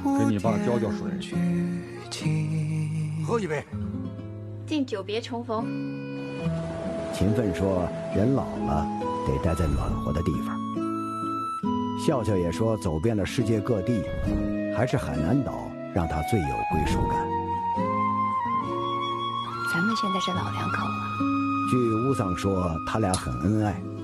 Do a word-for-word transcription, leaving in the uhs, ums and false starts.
给你爸浇浇水， 喝一杯。 敬久别重逢。 秦奋说：“人老了，得待在暖和的地方。”笑笑也说：“走遍了世界各地，还是海南岛让他最有归属感。” 咱们现在是老两口了。 据乌桑说，他俩很恩爱。